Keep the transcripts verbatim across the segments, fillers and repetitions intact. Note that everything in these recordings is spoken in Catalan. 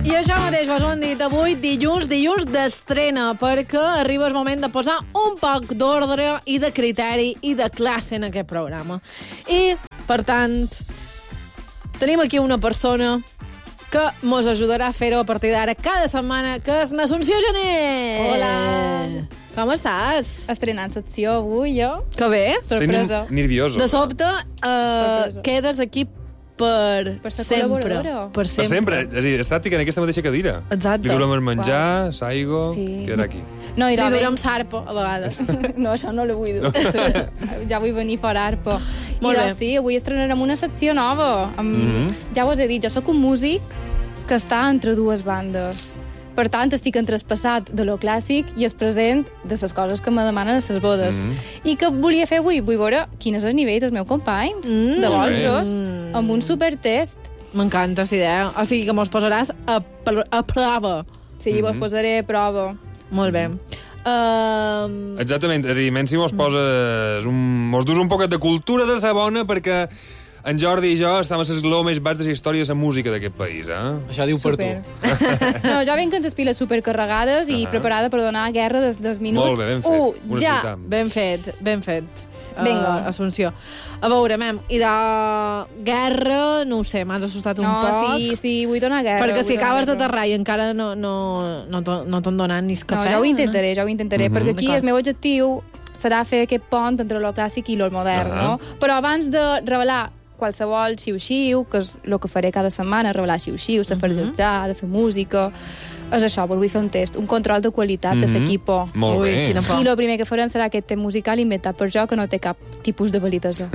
I això mateix vos ho hem dit avui, dilluns, dilluns d'estrena, perquè arriba el moment de posar un poc d'ordre i de criteri i de classe en aquest programa. I, per tant, tenim aquí una persona que mos ajudarà a fer-ho a partir d'ara cada setmana, que és n'Assumpció Gené. Hola. Com estàs? Estrenant secció avui, jo. Que bé. Sorpresa. Estic nervioso. De sobte, eh, quedes aquí per, Per ser sempre. col·laboradora. Per Per sempre. sempre. És a dir, estàtic en aquesta mateixa cadira. Exacte. Li durem el menjar, saigo, Sí. quedarà aquí. No, Li irà bé. durem sarpo, a vegades. No, això no l'ho vull dur. Ja vull venir per arpa. Molt I bé. doncs sí, avui estrenarem una secció nova. Amb... Mhm. Ja us he dit, jo sóc un músic que està entre dues bandes. Per tant, estic entre el passat de lo clàssic i el present de les coses que me demanen a les bodes. Mhm. I què volia fer avui? Vull veure quin és el nivell dels meus companys, Mm. de Molt bé. bolsos, amb un supertest. M'encanta aquesta idea. O sigui que mos posaràs a, pr a prova. Sí, mm -hmm. vos posaré a prova. Molt bé. Uh, Exactament. És a dir, menys si mos poses un... mos dus un poquet de cultura de sa bona, perquè en Jordi i jo estem a l'esgló més baix de la història de la música d'aquest país, eh? Això diu per tu. Super. No, jo venc amb les piles supercarregades i Ahà. preparada per donar guerra des, des minut Molt bé, ben fet. u. Ho Ja. necessitam. ben fet, ben fet. Vinga. Uh, Assumpció. A veure, mem, i de guerra, no ho sé, m'has assustat un No, poc. sí, sí, vull donar guerra. Perquè si vull donar acabes guerra. d'aterrar i encara no, no, no, t'ho- no t'han donat ni el No, cafè... ja ho intentaré, ja ho intentaré, Mhm. perquè aquí D'acord. el meu objectiu serà fer aquest pont entre lo clàssic i lo modern, Ahà. no? Però abans de revelar qualsevol xiu-xiu, que és el que faré cada setmana, revelar xiu-xiu, saber Mhm. jutjar, de la música... És això, vull fer un test, un control de qualitat de Mhm. l'equipo. Molt Ui, bé. quina por. I el primer que farem serà aquest tema musical inventat per jo, que no té cap tipus de validesa.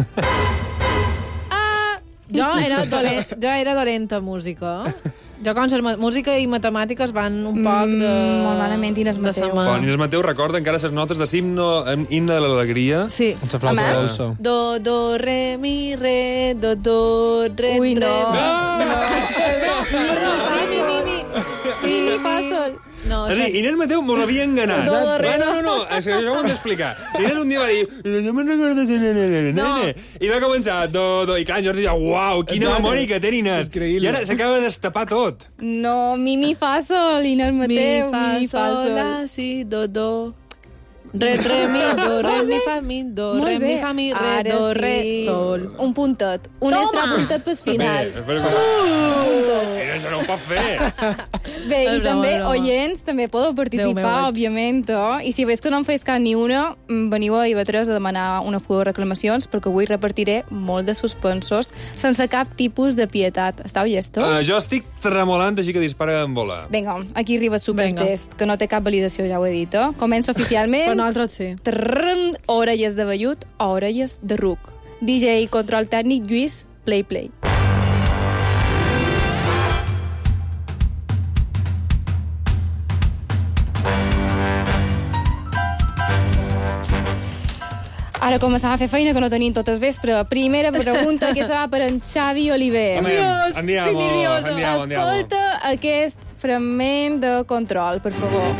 Jo era, dolent, jo era dolenta a música. Jo, com les música i matemàtiques van un poc de... Mm, molt malament, Inés de Mateu. sa mà. Bon, Inés Mateu recorda encara les notes de l'himno himne de l'alegria. Sí. Amb la flauta Home. dolça. Do, do, re, mi, re, do, do, re, Ui, no. re. Mi, mi, mi, mi. Mi, mi, fa sol. No, És a dir, Inés Mateu mos havia enganat. Do, No, re, no, no, no, és que això ho hem d'explicar. Inés un dia va dir, jo me'n recordo de nene, No. nene. I va començar, do, do, i clar, Jordi deia, uau, quina Exacte. memòria que té Inés. Increïble. I ara s'acaba d'estapar tot. No, mi, mi, fa sol, Inés mi, Mateu, fa, mi, fa sol, sol. la, si, do, do. Re, re, mi, do, re, mi, fa, mi, do, Molt re, bé. mi, fa, mi, re, Ara do, sí. re, sol. Un puntet. Un Toma! extra puntet pel final. Bé, espero que... Inés, això no ho pot fer. Bé, És i broma, també, és broma. oients, també podeu Déu meu, participar, vaig. òbviament. Oh? I si veus que no en feis cap ni una, mm, veniu a I V tres a demanar una fuga de reclamacions, perquè avui repartiré molt de suspensos sense cap tipus de pietat. Estàu llestos? Uh, jo estic tremolant, així que dispara en bola. Vinga, aquí arriba el supertest, que no té cap validació, ja ho he dit. Eh? Comença oficialment. Per nosaltres sí. Trrrm, orelles de vellut, orelles de ruc. D J i control tècnic, Lluís, play, play. Ara començam a fer feina que no tenim tot el vespre. Primera pregunta, que se va per en Xavi Oliver. Anem, Dios, andiamo, estic nerviosa. andiamo, andiamo. Escolta aquest fragment de control, per favor.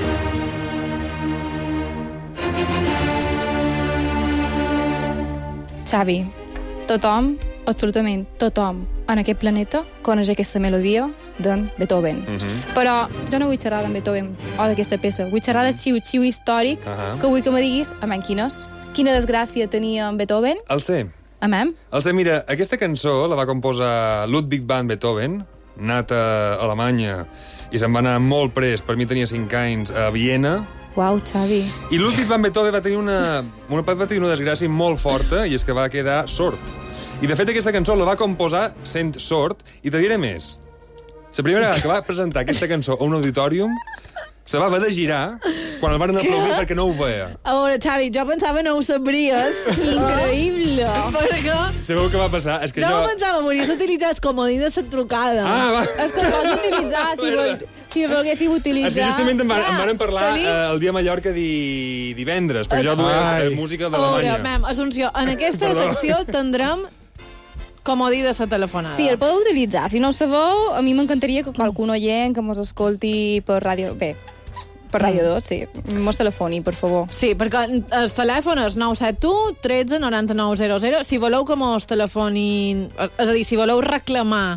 Xavi, tothom, absolutament tothom, en aquest planeta coneix aquesta melodia d'en Beethoven. Mhm. Però jo no vull xerrar d'en Beethoven o d'aquesta peça. Vull xerrar del xiu-xiu històric, Ahà. que vull que me diguis, amem, quin és? Quina desgràcia tenia en Beethoven? El sé. Amem? El sé, mira, aquesta cançó la va composar Ludwig van Beethoven, nat a Alemanya, i se'n va anar molt pres, per mi tenia cinc anys, a Viena. Uau, Xavi. I Ludwig van Beethoven va tenir una, una, va tenir una desgràcia molt forta, i és que va quedar sord. I, de fet, aquesta cançó la va composar sent sord, i te diré més. La primera vegada que va presentar aquesta cançó a un auditorium, se va haver de girar quan el van aplaudir perquè no ho veia. A veure, Xavi, jo pensava no ho sabries. Increïble. Perquè Sabeu què va passar? És que jo jo... pensava, volies utilitzar el comodí de la trucada. Ah, va. És que el pots utilitzar, si, vol, si el volguéssiu utilitzar. És que justament em van, Clar, em van parlar tenim- eh, el dia a Mallorca di, divendres, perquè jo duia Ai. eh, música A veure, d'Alemanya. mem, Assumpció, en aquesta Perdó. secció tindrem comodí de la telefonada. Sí, el podeu utilitzar. Si no ho sabeu, a mi m'encantaria que qualcun oient que mos escolti per ràdio... Bé, per Ràdio dos, sí. Mos telefoni, per favor. Sí, perquè el telèfon és nou set u tretze noranta-nou zero zero. Si voleu que mos telefonin... És a dir, si voleu reclamar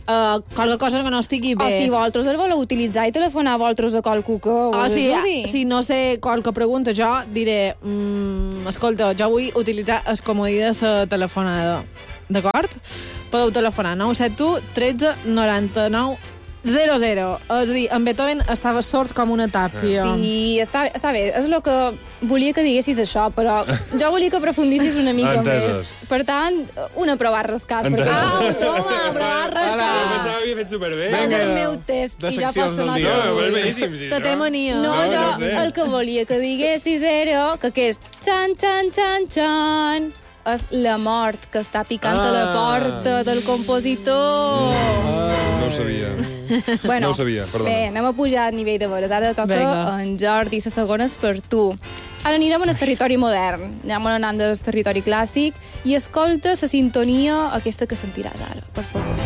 uh, qualque cosa que no estigui bé. O si vosaltres el voleu utilitzar i telefonar a vosaltres a qualcú que us o si, ajudi. si no sé qualque pregunta, jo diré, mm, escolta, jo vull utilitzar el comodí de la telefonada. D'acord? Podeu telefonar nou set u tretze noranta-nou zero zero. És a dir, en Beethoven estava sord com una tàpia. Sí, està, està bé. És el que volia que diguessis això, però jo volia que aprofundissis una mica Entesos. més. Per tant, una prova rascat. Entesos. Au, toma, prova rascat. Pensava que havia fet superbé. És Vinga, el meu test de i jo seccions posso del anar dia. No, tot. però és boníssim, sí, Te té això. mania. No, No, jo no ho sé. el que volia que diguessis era que aquest xan, xan, xan, xan és la mort que està picant a la Ah. porta del compositor. No ho sabia. Bueno, No ho sabia, perdona. Bé, anem a pujar a nivell de veres. Ara toca Vinga. en Jordi, la segona és per tu. Ara anirem al territori modern. Anem anant del territori clàssic i escolta la sintonia aquesta que sentiràs ara, per favor.